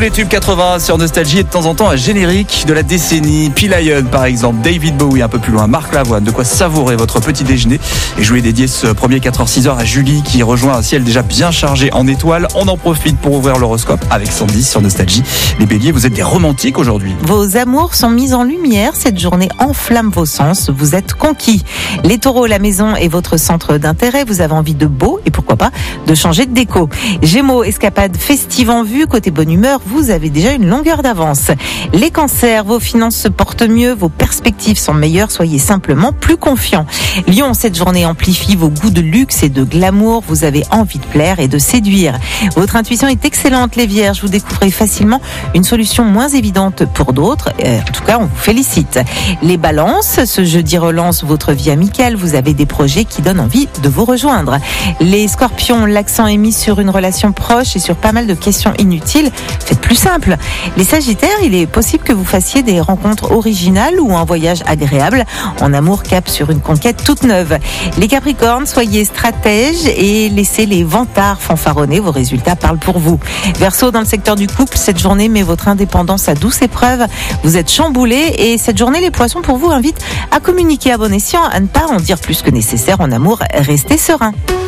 les tubes 80 sur Nostalgie et de temps en temps un générique de la décennie. P-Lion par exemple, David Bowie un peu plus loin, Marc Lavoine, de quoi savourer votre petit déjeuner. Et je voulais dédier ce premier 4h-6h à Julie qui rejoint un ciel déjà bien chargé en étoiles. On en profite pour ouvrir l'horoscope avec Sandy sur Nostalgie. Les béliers, vous êtes des romantiques aujourd'hui. Vos amours sont mis en lumière, cette journée enflamme vos sens, vous êtes conquis. Les taureaux, la maison est votre centre d'intérêt, vous avez envie de beau et pourquoi pas de changer de déco. Gémeaux, escapade festive en vue, côté bonne humeur, vous avez déjà une longueur d'avance. Les cancers, vos finances se portent mieux, vos perspectives sont meilleures, soyez simplement plus confiants. Lion, cette journée amplifie vos goûts de luxe et de glamour, vous avez envie de plaire et de séduire. Votre intuition est excellente, les vierges, vous découvrez facilement une solution moins évidente pour d'autres, en tout cas on vous félicite. Les balances, ce jeudi relance votre vie amicale, vous avez des projets qui donnent envie de vous rejoindre. Les scorpions, l'accent est mis sur une relation proche et sur pas mal de questions inutiles, faites plus simple. Les sagittaires, il est possible que vous fassiez des rencontres originales ou un voyage agréable. En amour, cap sur une conquête toute neuve. Les capricornes, soyez stratèges et laissez les vantards fanfaronner, vos résultats parlent pour vous. Verseau, dans le secteur du couple, cette journée met votre indépendance à douce épreuve, vous êtes chamboulés et cette journée, les poissons pour vous invitent à communiquer à bon escient, à ne pas en dire plus que nécessaire en amour, restez serein.